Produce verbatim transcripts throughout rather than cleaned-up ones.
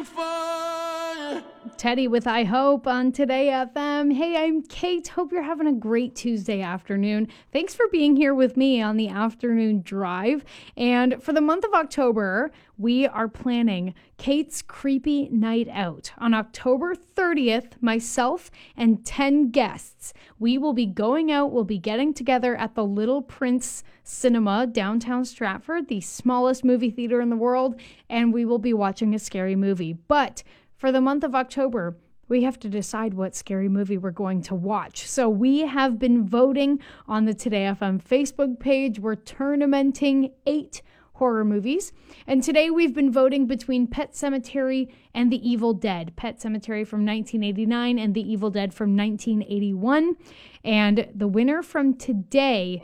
Teddy with I Hope on Today F M. Hey, I'm Kate. Hope you're having a great Tuesday afternoon. Thanks for being here with me on the afternoon drive. And for the month of October, we are planning Kate's Creepy Night Out. On October thirtieth, myself and ten guests, we will be going out, we'll be getting together at the Little Prince Cinema, downtown Stratford, the smallest movie theater in the world, and we will be watching a scary movie. But for the month of October, we have to decide what scary movie we're going to watch. So we have been voting on the Today F M Facebook page. We're tournamenting eight horror movies. And today we've been voting between Pet Sematary and The Evil Dead. Pet Sematary from nineteen eighty-nine and The Evil Dead from nineteen eighty-one. And the winner from today,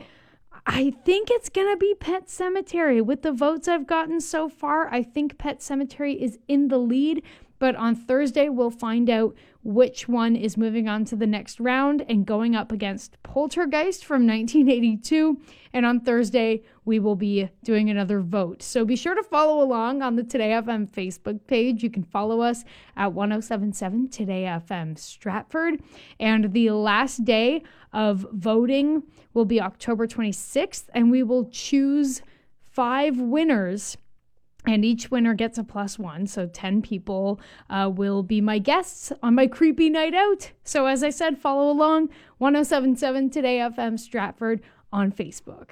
I think it's going to be Pet Sematary. With the votes I've gotten so far, I think Pet Sematary is in the lead. But on Thursday, we'll find out which one is moving on to the next round and going up against Poltergeist from nineteen eighty-two. And on Thursday, we will be doing another vote. So be sure to follow along on the Today F M Facebook page. You can follow us at one oh seven point seven Today F M Stratford. And the last day of voting will be October twenty-sixth, and we will choose five winners. And each winner gets a plus one, so ten people uh, will be my guests on my creepy night out. So as I said, follow along, one oh seven point seven Today F M Stratford on Facebook.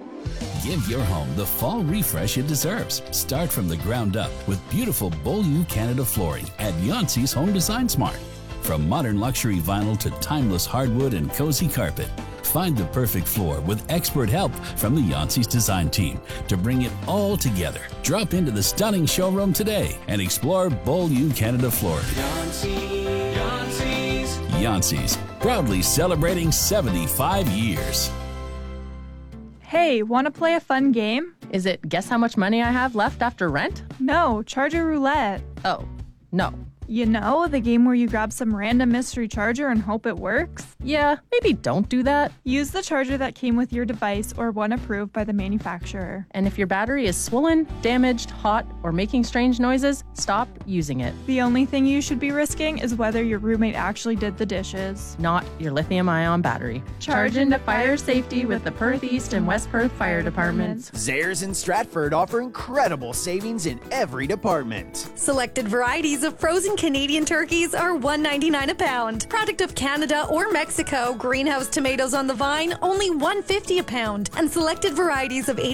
Give your home the fall refresh it deserves. Start from the ground up with beautiful Beaulieu Canada flooring at Yancey's Home Design Smart. From modern luxury vinyl to timeless hardwood and cozy carpet, find the perfect floor with expert help from the Yancey's design team to bring it all together. Drop into the stunning showroom today and explore Beaulieu Canada flooring. Yancey, Yancey's. Yancey's, proudly celebrating seventy-five years. Hey, want to play a fun game? Is it guess how much money I have left after rent? No, Charger Roulette. Oh, no. You know, the game where you grab some random mystery charger and hope it works? Yeah, maybe don't do that. Use the charger that came with your device or one approved by the manufacturer. And if your battery is swollen, damaged, hot, or making strange noises, stop using it. The only thing you should be risking is whether your roommate actually did the dishes. Not your lithium-ion battery. Charge into fire safety with the Perth East and West Perth Fire Departments. Zehrs and Stratford offer incredible savings in every department. Selected varieties of frozen Canadian turkeys are one ninety-nine a pound. Product of Canada or Mexico, greenhouse tomatoes on the vine, only one fifty a pound. And selected varieties of